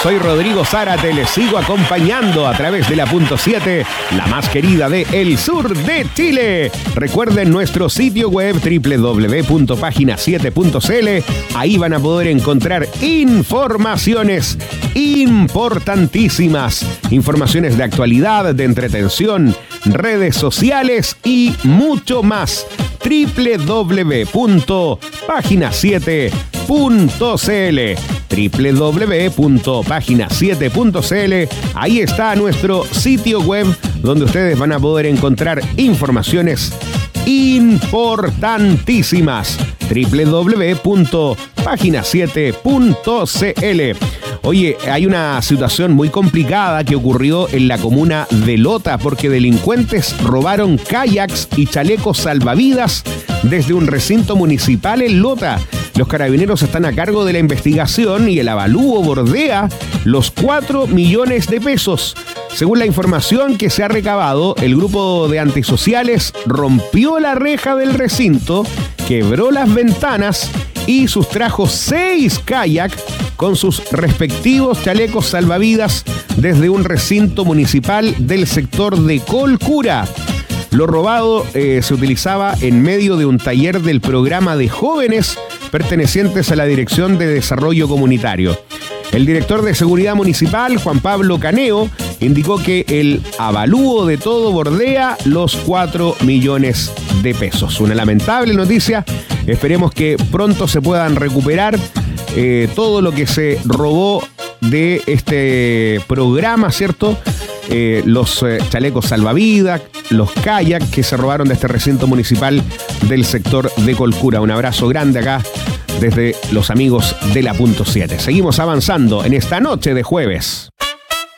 Soy Rodrigo Zárate, les sigo acompañando a través de la punto 7, la más querida de el sur de Chile. Recuerden nuestro sitio web www.pagina7.cl. Ahí van a poder encontrar informaciones importantísimas, informaciones de actualidad, de entretención, redes sociales y mucho más. www.pagina7.cl www.pagina7.cl. Ahí está nuestro sitio web donde ustedes van a poder encontrar informaciones importantísimas. www.pagina7.cl. Oye, hay una situación muy complicada que ocurrió en la comuna de Lota porque delincuentes robaron kayaks y chalecos salvavidas desde un recinto municipal en Lota. Los carabineros están a cargo de la investigación y el avalúo bordea los 4 millones de pesos. Según la información que se ha recabado, el grupo de antisociales rompió la reja del recinto, quebró las ventanas y sustrajo 6 kayaks con sus respectivos chalecos salvavidas desde un recinto municipal del sector de Colcura. Lo robado se utilizaba en medio de un taller del programa de jóvenes pertenecientes a la Dirección de Desarrollo Comunitario. El director de Seguridad Municipal, Juan Pablo Caneo, indicó que el avalúo de todo bordea los 4 millones de pesos. Una lamentable noticia. Esperemos que pronto se puedan recuperar todo lo que se robó de este programa, ¿cierto? Los chalecos salvavidas, los kayaks que se robaron de este recinto municipal del sector de Colcura. Un abrazo grande acá desde los amigos de la punto 7. Seguimos avanzando en esta noche de jueves.